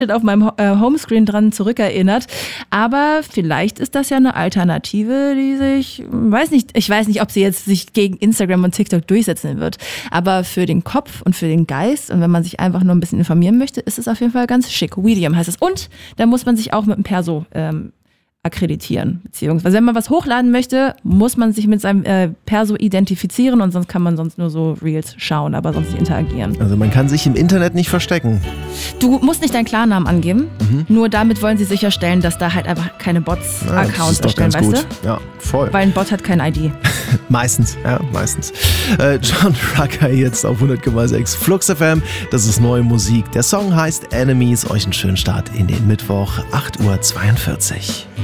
auf meinem Homescreen dran zurückerinnert. Aber vielleicht ist das ja eine Alternative, die ich weiß nicht, ob sie jetzt sich gegen Instagram und TikTok durchsetzen wird. Aber für den Kopf und für den Geist und wenn man sich einfach nur ein bisschen informieren möchte, ist es auf jeden Fall ganz schick. Weedium heißt es. Und da muss man sich auch mit einem Perso akkreditieren. Beziehungsweise wenn man was hochladen möchte, muss man sich mit seinem Perso identifizieren und sonst kann man nur so Reels schauen, aber sonst nicht interagieren. Also man kann sich im Internet nicht verstecken. Du musst nicht deinen Klarnamen angeben, nur damit wollen sie sicherstellen, dass da halt einfach keine Bots-Accounts erstellen, weißt du? Ja, voll. Weil ein Bot hat kein ID. Meistens. John Rucker jetzt auf 100,6 Flux FM. Das ist neue Musik. Der Song heißt Enemies. Euch einen schönen Start in den Mittwoch, 8:42 Uhr.